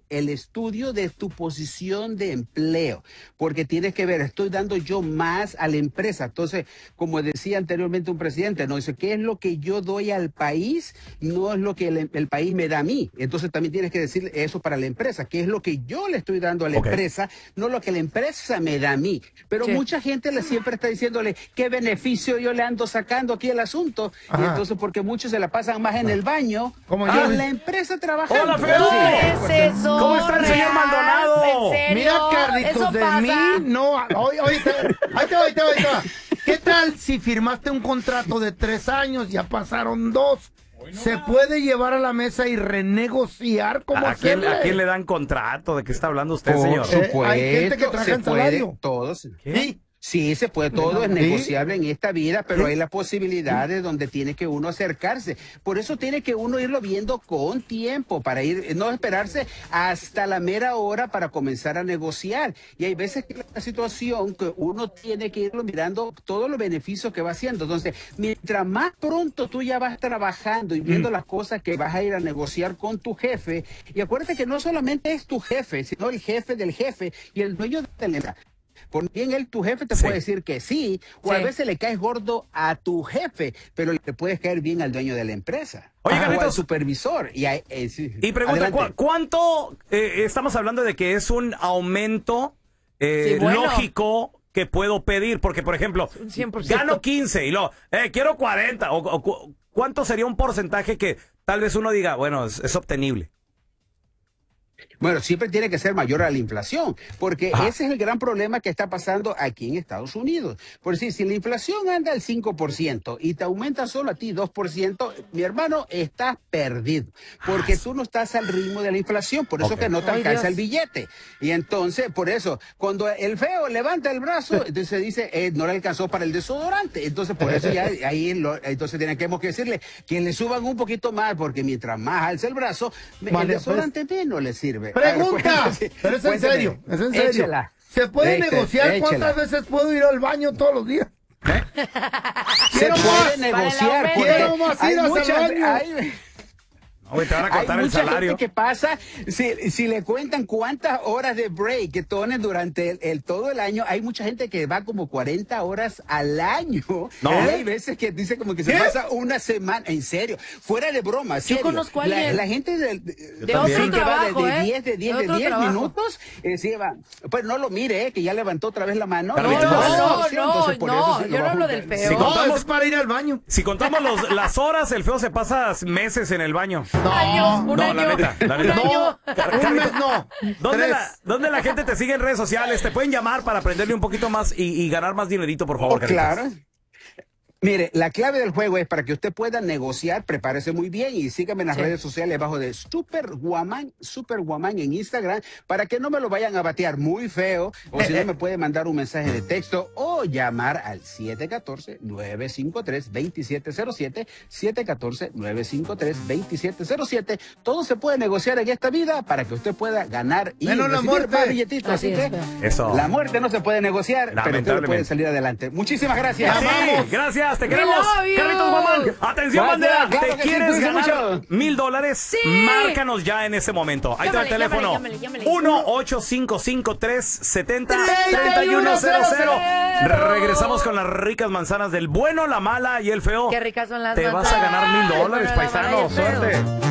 el estudio de tu posición de empleo, porque tienes que ver, estoy dando yo más a la empresa. Entonces, como decía anteriormente un presidente, no dice, ¿qué es lo que yo doy al país? No es lo que el país me da a mí. Entonces también tienes que decir eso para la empresa, ¿qué es lo que yo le estoy dando a la empresa? No lo que la empresa me da a mí. Pero mucha gente siempre está diciéndole, ¿qué beneficio yo le ando sacando aquí el asunto? Y entonces, porque muchos se la pasan más en el baño que en la empresa trabajando. ¡Hola, Feo! ¿Cómo está el señor Maldonado? Mira, Carlitos, de mí, no. Ahí te va. ¿Qué tal si firmaste un contrato de 3 años, ya pasaron 2? ¿Se puede llevar a la mesa y renegociar como ¿A quién le dan contrato? ¿De qué está hablando usted, Por señor? supuesto, hay gente que trabaja en salario. Todos. ¿Sí? Sí, se puede, todo es negociable en esta vida, pero hay la posibilidad de donde tiene que uno acercarse. Por eso tiene que uno irlo viendo con tiempo, para no esperarse hasta la mera hora para comenzar a negociar. Y hay veces que la situación que uno tiene que irlo mirando todos los beneficios que va haciendo. Entonces, mientras más pronto tú ya vas trabajando y viendo las cosas que vas a ir a negociar con tu jefe, y acuérdate que no solamente es tu jefe, sino el jefe del jefe y el dueño de la empresa. Por bien tu jefe te puede decir que sí, o a veces le caes gordo a tu jefe, pero le puedes caer bien al dueño de la empresa. Oye, o al supervisor. Y pregunta, ¿cuánto estamos hablando de que es un aumento lógico que puedo pedir? Porque, por ejemplo, 100%. Gano 15 y luego, quiero 40. ¿Cuánto sería un porcentaje que tal vez uno diga, bueno, es obtenible? Bueno, siempre tiene que ser mayor a la inflación, porque ese es el gran problema que está pasando aquí en Estados Unidos. Por decir, si la inflación anda al 5% y te aumenta solo a ti 2%, mi hermano, estás perdido, porque tú no estás al ritmo de la inflación, por eso que no te alcanza el billete. Y entonces, por eso, cuando el feo levanta el brazo, entonces dice, no le alcanzó para el desodorante. Entonces, por eso ya entonces tenemos que decirle que le suban un poquito más, porque mientras más alza el brazo, el desodorante menos le sirve. Pregunta, pero es en serio, Échala. ¿Se puede negociar cuántas veces puedo ir al baño todos los días? Se puede negociar. Quiero más ir al baño. Te van a cortar el salario. Hay mucha gente que pasa, si le cuentan cuántas horas de break que ponen durante todo el año, hay mucha gente que va como 40 horas al año. No. Y hay veces que dice como que se pasa una semana, en serio, fuera de broma, serio. Yo conozco a alguien. La gente de otro trabajo, de 10 minutos, pues no lo mire, que ya levantó otra vez la mano. No, yo no hablo del feo. Si contamos, es para ir al baño. Si contamos las horas, el feo se pasa meses en el baño. Un año. La neta. No, un mes no. ¿Dónde la gente te sigue en redes sociales? Te pueden llamar para aprenderle un poquito más y ganar más dinerito, por favor. Claro. Mire, la clave del juego es para que usted pueda negociar, prepárese muy bien y sígame en las redes sociales bajo de Superwoman en Instagram, para que no me lo vayan a batear muy feo, o si no me puede mandar un mensaje de texto o llamar al 714-953-2707, 714-953-2707. Todo se puede negociar en esta vida para que usted pueda ganar y la muerte. Más billetitos. Así que la muerte no se puede negociar, pero usted puede salir adelante. Muchísimas gracias. Gracias. Te queremos, Carlitos Guamán. Atención, bandera. ¿Te quieres ganar $1,000? Sí. Márcanos ya en ese momento. Ahí está el teléfono. 1-855-370-3100. Regresamos con las ricas manzanas del bueno, la mala y el feo. Qué ricas son las manzanas. Te vas a ganar $1,000, paisano. Suerte.